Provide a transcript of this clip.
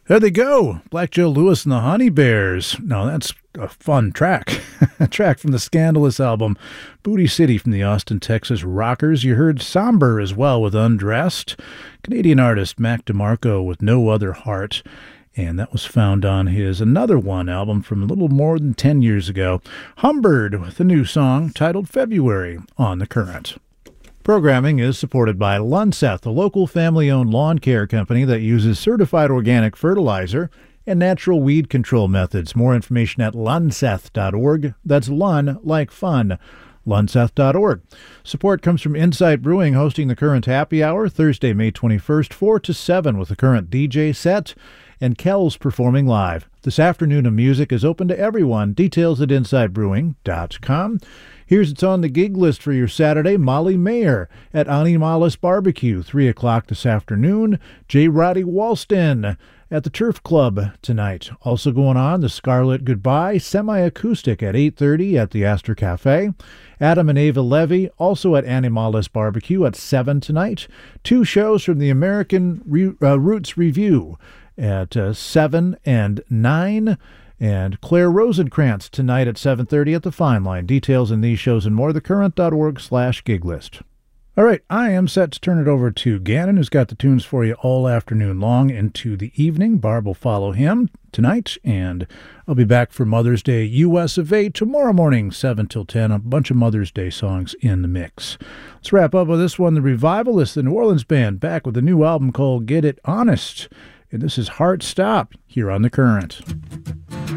There they go, Black Joe Lewis and the Honey Bears. Now that's a fun track. A track from the Scandalous album, Booty City from the Austin, Texas Rockers. You heard Somber as well with Undressed. Canadian artist Mac DeMarco with No Other Heart. And that was found on his Another One album from a little more than 10 years ago. Humbird with a new song titled February on The Current. Programming is supported by Lunseth, a local family-owned lawn care company that uses certified organic fertilizer and natural weed control methods. More information at lunseth.org. That's Lun like fun. lunseth.org. Support comes from Insight Brewing, hosting the Current Happy Hour Thursday, May 21st, 4 to 7 with the Current DJ set, and Kells performing live. This afternoon of music is open to everyone. Details at insightbrewing.com. Here's It's on the Gig List for your Saturday. Molly Mayer at Animalis Barbecue, 3 o'clock this afternoon. J. Roddy Walston at the Turf Club tonight. Also going on, the Scarlet Goodbye Semi-Acoustic at 8:30 at the Astor Cafe. Adam and Ava Levy also at Animalis Barbecue at 7 tonight. 2 shows from the American Roots Review at 7 and 9. And Claire Rosenkrantz tonight at 7:30 at the Fine Line. Details in these shows and more, thecurrent.org/giglist. All right, I am set to turn it over to Gannon, who's got the tunes for you all afternoon long into the evening. Barb will follow him tonight, and I'll be back for Mother's Day US of A tomorrow morning, 7 till 10. A bunch of Mother's Day songs in the mix. Let's wrap up with this one. The Revivalists, the New Orleans band, back with a new album called Get It Honest. And this is Heart Stop here on The Current.